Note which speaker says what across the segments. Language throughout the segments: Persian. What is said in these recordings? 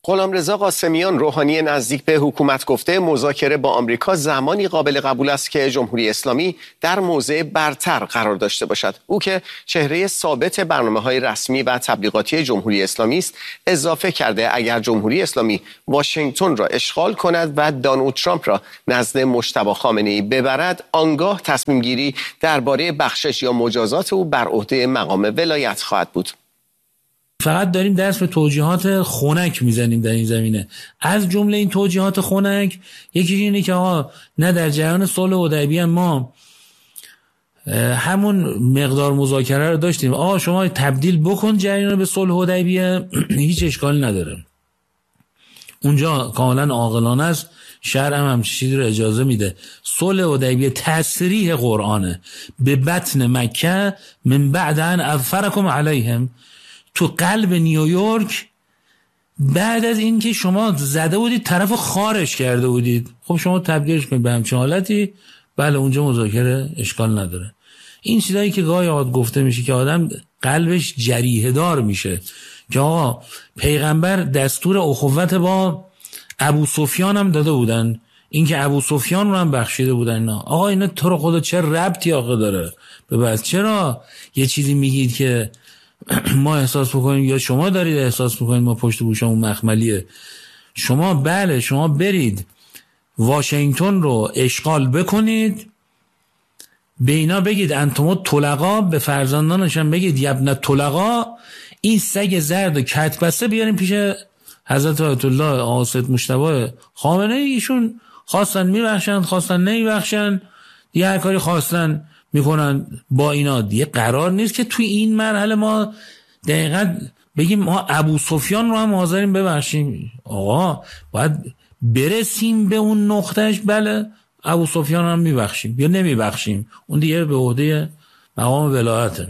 Speaker 1: غلامرضا قاسمیان، روحانی نزدیک به حکومت، گفته مذاکره با آمریکا زمانی قابل قبول است که جمهوری اسلامی در موضع برتر قرار داشته باشد. او که چهره ثابت برنامه‌های رسمی و تبلیغاتی جمهوری اسلامی است، اضافه کرده اگر جمهوری اسلامی واشنگتن را اشغال کند و دونالد ترامپ را نزد مجتبی خامنه‌ای ببرد، آنگاه تصمیم گیری درباره بخشش یا مجازات او بر عهده مقام ولایت خواهد بود.
Speaker 2: فقط داریم دست به توجیهات خنک میزنیم در این زمینه. از جمله این توجیهات خنک یکی اینه که آقا نه در جریان صلح حدیبیه ما همون مقدار مذاکره رو داشتیم، آقا شما تبدیل بکن جریان رو به صلح حدیبیه، هیچ اشکالی نداره. اونجا کاملا عاقلانه است، شرع هم چیزی رو اجازه میده. صلح حدیبیه تصریح قرآنه، به بطن مکه من بعد ان اظفرکم علیهم، تو قلب نیویورک، بعد از این که شما زده بودید طرف خارج کرده بودید، خب شما تبدیلش کنید به همچین حالتی، بله اونجا مذاکره اشکال نداره. این چیزایی که گاهی اوقات گفته میشه که آدم قلبش جریحه دار میشه که آقا پیغمبر دستور اخوت با ابو سفیان هم داده بودن، این که ابو سفیان رو هم بخشیده بودن. نه آقا اینا تو رو خدا چه ربطی آقا داره به بعد؟ چرا یه چیزی میگید که ما احساس بکنیم یا شما دارید احساس بکنید ما پشت گوشمون مخملیه؟ شما بله شما برید واشنگتن رو اشغال بکنید، به اینا بگید انتم طلقا، به فرزندانشان بگید یبن طلقا، این سگ زرد و کتبسته بیاریم پیش حضرت آیت الله آقا مجتبی خامنه ای، ایشون خواستن میبخشن، خواستن نمیبخشن، دیگه هر کاری خواستن میکنن با اینا. دیگه قرار نیست که توی این مرحله ما دقیقاً بگیم ما ابو سفیان رو هم حاضرین ببخشیم. آقا باید برسیم به اون نقطهش، بله ابو سفیان هم میبخشیم یا نمیبخشیم، اون دیگه به عهده مقام ولایته.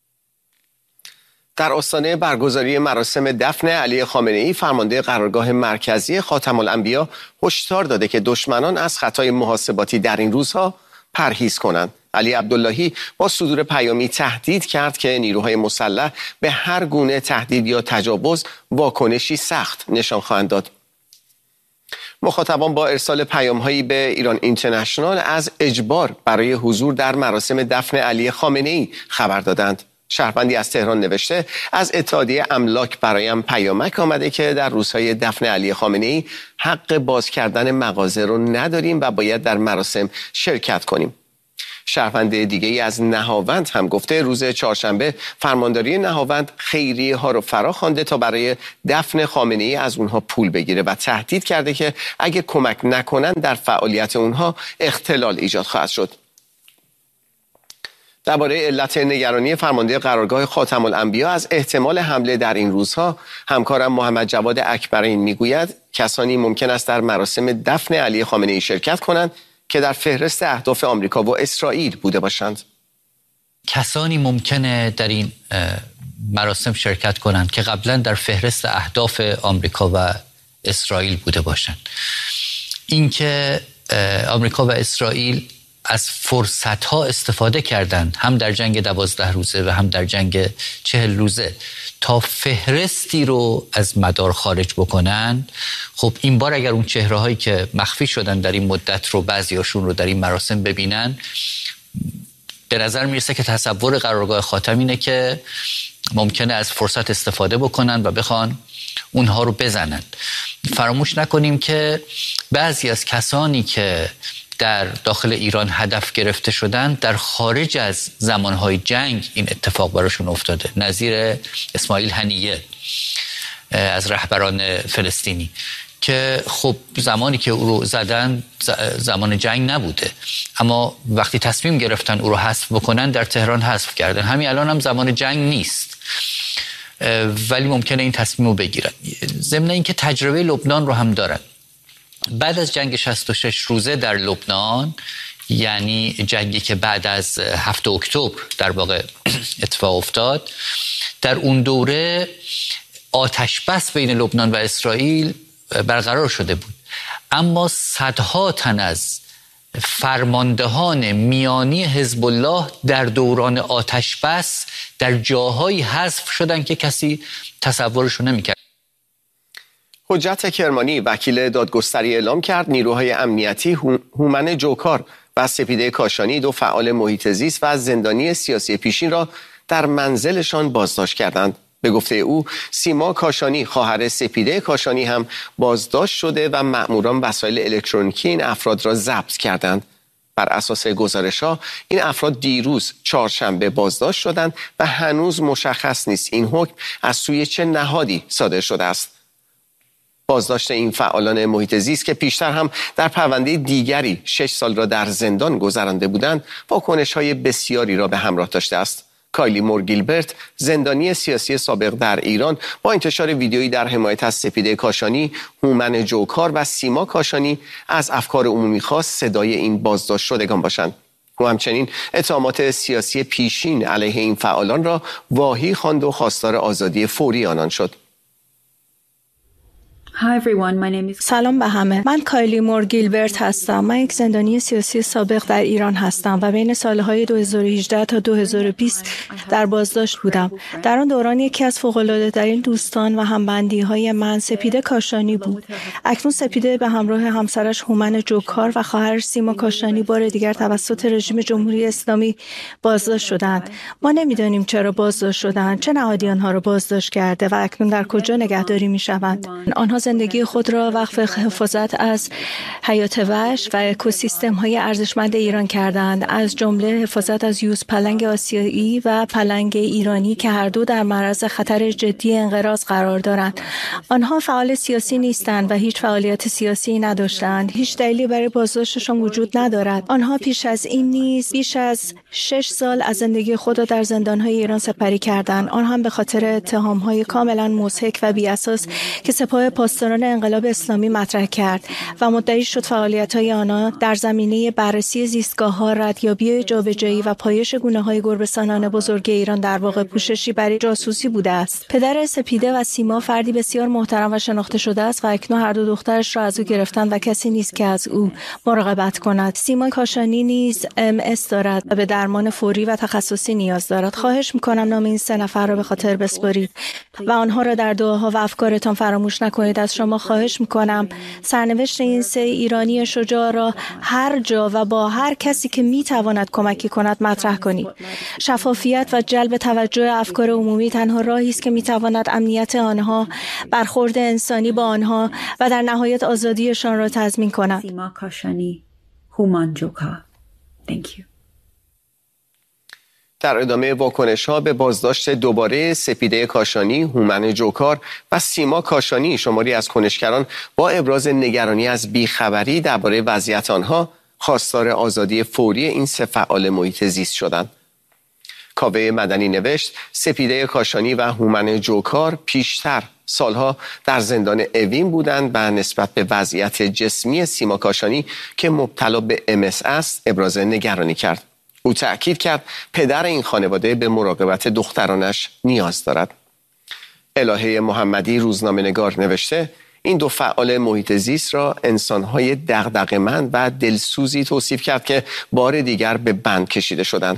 Speaker 1: در آستانه برگزاری مراسم دفن علی خامنه‌ای، فرمانده قرارگاه مرکزی خاتم الانبیا هشدار داده که دشمنان از خطای محاسباتی در این روزها پرهیز کنند. علی عبداللهی با صدور پیامی تهدید کرد که نیروهای مسلح به هر گونه تهدید یا تجاوز واکنشی سخت نشان خواهند داد. مخاطبان با ارسال پیام‌هایی به ایران اینترنشنال از اجبار برای حضور در مراسم دفن علی خامنه‌ای خبر دادند. شهروندی از تهران نوشته از اتحادیه املاک برایم پیامک آمده که در روزهای دفن علی خامنه‌ای حق باز کردن مغازه رو نداریم و باید در مراسم شرکت کنیم. شهروند دیگه‌ای از نهاوند هم گفته روز چهارشنبه فرمانداری نهاوند خیریه ها رو فرا خوانده تا برای دفن خامنه‌ای از اونها پول بگیره و تهدید کرده که اگه کمک نکنن در فعالیت اونها اختلال ایجاد خواهد شد. درباره علت نگرانی فرمانده قرارگاه خاتم الانبیا از احتمال حمله در این روزها، همکارم محمد جواد اکبرین میگوید کسانی ممکن است در مراسم دفن علی خامنه‌ای شرکت کنند که در فهرست اهداف آمریکا و اسرائیل بوده باشند.
Speaker 3: کسانی ممکنه در این مراسم شرکت کنند که قبلا در فهرست اهداف آمریکا و اسرائیل بوده باشند. اینکه آمریکا و اسرائیل از فرصت‌ها استفاده کردند، هم در جنگ 12 روزه و هم در جنگ 40 روزه، تا فهرستی رو از مدار خارج بکنن. خب این بار اگر اون چهره‌هایی که مخفی شدن در این مدت رو بعضیاشون رو در این مراسم ببینن، به نظر میرسه که تصور قرارگاه خاتم اینه که ممکنه از فرصت استفاده بکنن و بخوان اونها رو بزنن. فراموش نکنیم که بعضی از کسانی که در داخل ایران هدف گرفته شدن در خارج از زمانهای جنگ این اتفاق براشون افتاده، نظیر اسماعیل هنیه از رهبران فلسطینی که خب زمانی که او رو زدن زمان جنگ نبوده، اما وقتی تصمیم گرفتن او رو حذف بکنن در تهران حذف کردن. همین الان هم زمان جنگ نیست ولی ممکنه این تصمیم رو بگیرن. ضمن این که تجربه لبنان رو هم دارن. بعد از جنگ 66 روزه در لبنان، یعنی جنگی که بعد از 7 اکتبر در واقع اتفاق افتاد، در اون دوره آتش بس بین لبنان و اسرائیل برقرار شده بود، اما صدها تن از فرماندهان میانی حزب الله در دوران آتش بس در جاهایی حذف شدن که کسی تصورشو نمی‌کرد.
Speaker 1: حجت کرمانی وکیل دادگستری اعلام کرد نیروهای امنیتی هومن جوکار و سپیده کاشانی 2 فعال محیط زیست و زندانی سیاسی پیشین را در منزلشان بازداشت کردند. به گفته او سیما کاشانی خواهر سپیده کاشانی هم بازداشت شده و مأموران وسایل الکترونیکی این افراد را ضبط کردند. بر اساس گزارش‌ها این افراد دیروز چهارشنبه بازداشت شدند و هنوز مشخص نیست این حکم از سوی چه نهادی صادر شده است. بازداشت این فعالان محیط زیست که پیشتر هم در پرونده دیگری 6 سال را در زندان گذرانده بودند، واکنش‌های بسیاری را به همراه داشته است. کایلی مور گیلبرت، زندانی سیاسی سابق در ایران، با انتشار ویدیویی در حمایت از سپیده کاشانی، هومن جوکار و سیما کاشانی از افکار عمومی خواست صدای این بازداشت شدگان باشند. او همچنین اتهامات سیاسی پیشین علیه این فعالان را واهی خواند و خواستار آزادی فوری آنان شد.
Speaker 4: سلام به همه. من کایلی مور گیلبرت هستم. من یک زندانی سیاسی سابق در ایران هستم و بین سالهای 2018 تا 2020 در بازداشت بودم. در آن دوران یکی از فوق‌العاده‌ترین دوستان و همبندی‌های من سپیده کاشانی بود. اکنون سپیده به همراه همسرش هومن جوکار و خواهرش سیما کاشانی بار دیگر توسط رژیم جمهوری اسلامی بازداشت شدند. ما نمی‌دانیم چرا بازداشت شدند، چه نهادی آنها را بازداشت کرده و اکنون در کجا نگهداری می‌شوند. آنها زندگی خود را وقف حفاظت از حیات وحش و اکوسیستم‌های ارزشمند ایران کردند، از جمله حفاظت از یوز پلنگ آسیایی و پلنگ ایرانی که هر دو در معرض خطر جدی انقراض قرار دارند. آنها فعال سیاسی نیستند و هیچ فعالیت سیاسی نداشتند. هیچ دلیلی برای بازداشتشان وجود ندارد. آنها پیش از این نیز بیش از 6 سال از زندگی خود را در زندان‌های ایران سپری کردند. آن هم به خاطر اتهام‌های کاملا مضحک و بی‌اساس که سپاه پاسداران انقلاب اسلامی مطرح کرد و مدعی شد فعالیت‌های آنها در زمینه بررسی زیستگاه‌ها، ردیابی جابجایی و پایش گونه‌های گربه‌سانان بزرگ ایران در واقع پوششی برای جاسوسی بوده است. پدر سپیده و سیما فردی بسیار محترم و شناخته شده است و اکنون هر دو دخترش را از او گرفتند و کسی نیست که از او مراقبت کند. سیما کاشانی نیز MS دارد و به درمان فوری و تخصصی نیاز دارد. خواهش می‌کنم نام این 3 نفر را به خاطر بسپارید و آنها را در دعاها و افکارتان فراموش نکنید. از شما خواهش میکنم سرنوشت این 3 ایرانی شجاع را هر جا و با هر کسی که میتواند کمکی کند مطرح کنید. شفافیت و جلب توجه افکار عمومی تنها راهی است که میتواند امنیت آنها، برخورد انسانی با آنها و در نهایت آزادیشان را تضمین کند.
Speaker 5: سیما کاشانی، هومن جوکار. Thank you.
Speaker 1: در ادامه واکنش‌ها به بازداشت دوباره سپیده کاشانی، هومن جوکار و سیما کاشانی، شماری از کنشگران با ابراز نگرانی از بیخبری درباره وضعیت آنها خواستار آزادی فوری این 3 فعال محیط زیست شدند. کاوه مدنی نوشت سپیده کاشانی و هومن جوکار پیشتر سالها در زندان اوین بودند و نسبت به وضعیت جسمی سیما کاشانی که مبتلا به MS است ابراز نگرانی کرد. او تأکید کرد پدر این خانواده به مراقبت دخترانش نیاز دارد. الهه محمدی روزنامه‌نگار نوشته این 2 فعال محیط زیست را انسان‌های دغدغه‌مند و دلسوزی توصیف کرد که بار دیگر به بند کشیده شدند.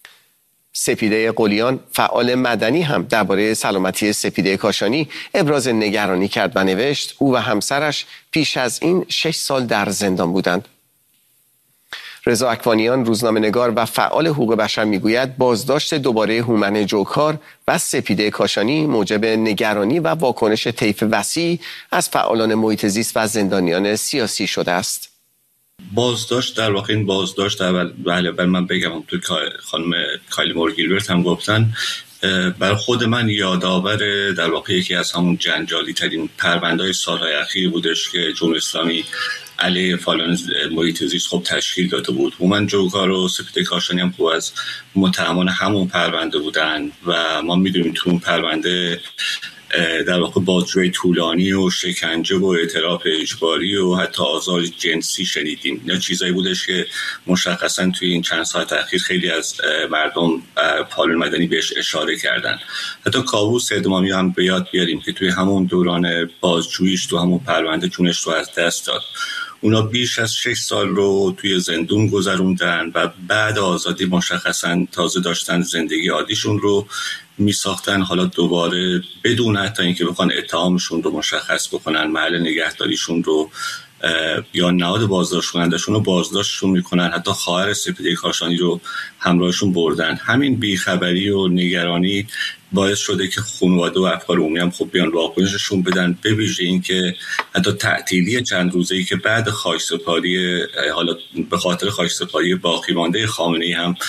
Speaker 1: سپیده قلیان فعال مدنی هم درباره سلامتی سپیده کاشانی ابراز نگرانی کرد و نوشت او و همسرش پیش از این 6 سال در زندان بودند. رضا اکوانیان روزنامه‌نگار و فعال حقوق بشر میگوید بازداشت دوباره هومن جوکار و سپیده کاشانی موجب نگرانی و واکنش طیف وسیع از فعالان محیط زیست و زندانیان سیاسی شده است.
Speaker 6: بازداشت در واقع این بازداشت بله من بگم تو خانم کایلی مور گیلبرت هم گفتن بر خود من یادآور در واقع یکی از همون جنجالی ترین پرونده‌های سال‌های اخیر بودش که جمهوری اسلامی علیه فعالان محیط زیست خب تشکیل داده بود. هومن جوکار و سپیده کاشانی هم خوب از متهمان همون پرونده بودن و ما میدونیم تو اون پرونده در واقع بازجویی طولانی و شکنجه و اعتراف اجباری و حتی آزار جنسی شنیدیم. اینا چیزایی بودش که مشخصا توی این چند ساعت اخیر خیلی از مردم فعالان مدنی بهش اشاره کردن. حتی کاووس ادمامی هم به یاد بیاریم که توی همون دوران بازجوییش تو همون پرونده جونش رو از دست داد. اونا بیش از 6 سال رو توی زندون گذروندن و بعد آزادی مشخصا تازه داشتن زندگی عادیشون رو میساختن، حالا دوباره بدون حتی اینکه بخوان اتهامشون رو مشخص بکنن، محل نگهداریشون رو یا نهاد بازداشت کنندشون رو بازداشتشون میکنن، حتی خواهر سپیده کاشانی رو همراهشون بردن. همین بیخبری و نگرانی باعث شده که خانواده و افکار عمومی هم خب بیان واکنششون بدن، به ویژه این که حتی تعطیلی چند روزه‌ای که بعد خاکسپاری، حالا به خاطر خاکسپاری باقی مانده خامنه‌ای هم